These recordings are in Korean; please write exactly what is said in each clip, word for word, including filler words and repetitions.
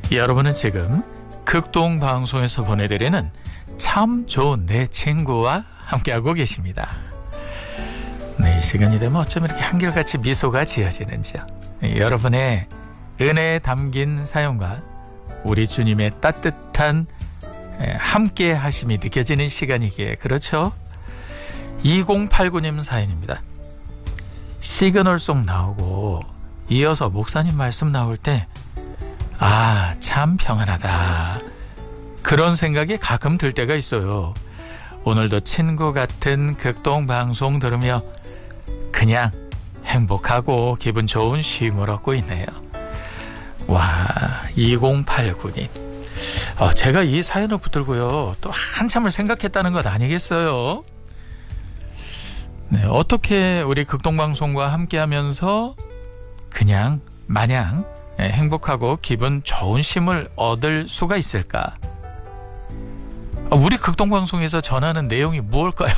여러분은 지금 극동방송에서 보내드리는 참 좋은 내 친구와 함께하고 계십니다. 네, 이 시간이 되면 어쩜 이렇게 한결같이 미소가 지어지는지요. 네, 여러분의 은혜에 담긴 사연과 우리 주님의 따뜻한 함께 하심이 느껴지는 시간이기에 그렇죠. 이공팔구 님 사연입니다. 시그널송 나오고 이어서 목사님 말씀 나올 때 아, 참 평안하다, 그런 생각이 가끔 들 때가 있어요. 오늘도 친구 같은 극동방송 들으며 그냥 행복하고 기분 좋은 쉼을 얻고 있네요. 와, 이공팔구 님. 어, 제가 이 사연을 붙들고요 또 한참을 생각했다는 것 아니겠어요? 네, 어떻게 우리 극동방송과 함께하면서 그냥 마냥 행복하고 기분 좋은 쉼을 얻을 수가 있을까? 우리 극동방송에서 전하는 내용이 무엇일까요?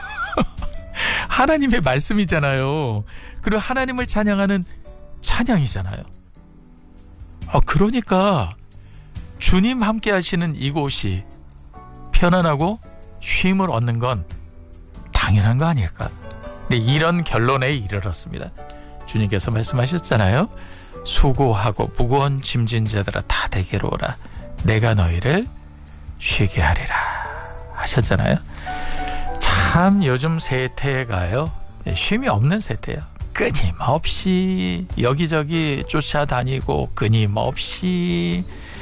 하나님의 말씀이잖아요. 그리고 하나님을 찬양하는 찬양이잖아요. 아, 그러니까 주님 함께 하시는 이곳이 편안하고 쉼을 얻는 건 당연한 거 아닐까? 네, 이런 결론에 이르렀습니다. 주님께서 말씀하셨잖아요. 수고하고 무거운 짐진 자들아 다 내게로 오라, 내가 너희를 쉬게 하리라 하셨잖아요. 참 요즘 세태가요 쉼이 없는 세태예요. 끊임없이 여기저기 쫓아다니고 끊임없이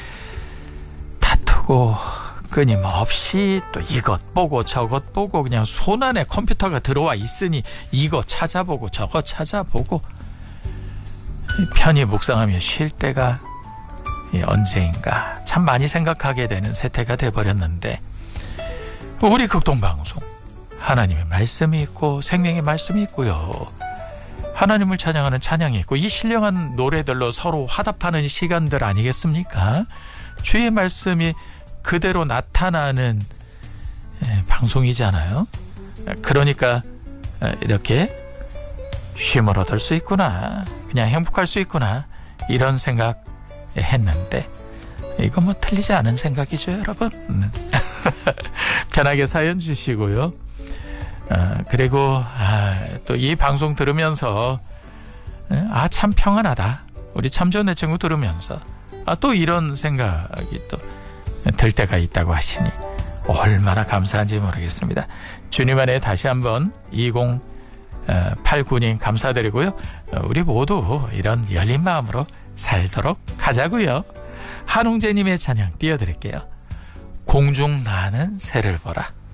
다투고 끊임없이 또 이것 보고 저것 보고, 그냥 손 안에 컴퓨터가 들어와 있으니 이거 찾아보고 저거 찾아보고, 편히 묵상하며 쉴 때가 언제인가 참 많이 생각하게 되는 세태가 돼버렸는데, 우리 극동방송 하나님의 말씀이 있고 생명의 말씀이 있고요, 하나님을 찬양하는 찬양이 있고, 이 신령한 노래들로 서로 화답하는 시간들 아니겠습니까? 주의 말씀이 그대로 나타나는 방송이잖아요. 그러니까 이렇게 쉼을 얻을 수 있구나, 그냥 행복할 수 있구나, 이런 생각 했는데 이거 뭐 틀리지 않은 생각이죠, 여러분. 편하게 사연 주시고요. 아, 그리고 아, 또 이 방송 들으면서 아, 참 평안하다, 우리 참 좋은 내 친구 들으면서 아, 또 이런 생각이 또 들 때가 있다고 하시니 얼마나 감사한지 모르겠습니다. 주님 안에 다시 한번 이공팔구 님 감사드리고요. 우리 모두 이런 열린 마음으로 살도록 하자고요. 한웅재님의 찬양 띄워드릴게요. 공중 나는 새를 보라.